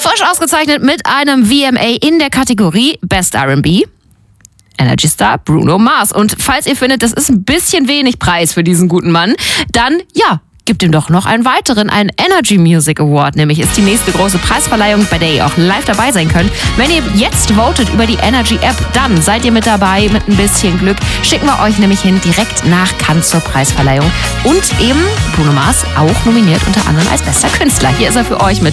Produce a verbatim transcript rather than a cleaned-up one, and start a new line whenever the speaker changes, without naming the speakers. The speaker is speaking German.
Frisch ausgezeichnet mit einem V M A in der Kategorie Best R and B. Energy Star Bruno Mars. Und falls ihr findet, das ist ein bisschen wenig Preis für diesen guten Mann, dann ja, gibt ihm doch noch einen weiteren, einen Energy Music Award. Nämlich ist die nächste große Preisverleihung, bei der ihr auch live dabei sein könnt. Wenn ihr jetzt votet über die Energy App, dann seid ihr mit dabei. Mit ein bisschen Glück schicken wir euch nämlich hin direkt nach Cannes zur Preisverleihung. Und eben Bruno Mars auch nominiert unter anderem als bester Künstler. Hier ist er für euch mit